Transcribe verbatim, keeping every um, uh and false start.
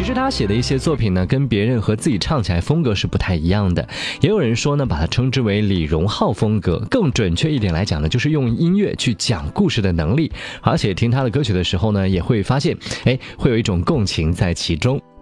实他写的一些作品呢，跟别人和自己唱起来风格是不太一样的。也有人说呢，把它称之为李荣浩风格，更准确一点来讲呢，就是用音乐去讲故事的能力。而且听他的歌曲的时候呢，也会发现，哎，会有一种共情在其中。